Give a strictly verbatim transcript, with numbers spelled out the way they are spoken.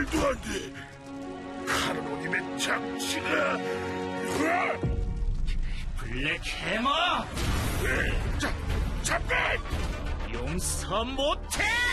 말도 안 돼. 카르노님의 장치가... 으아! 블랙 해머! 자, 잠깐! 용서 못해!